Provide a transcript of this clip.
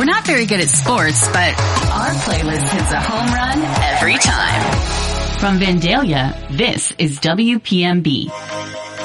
not very good at sports, but our playlist hits a home run every time. From Vandalia, this is WPMB.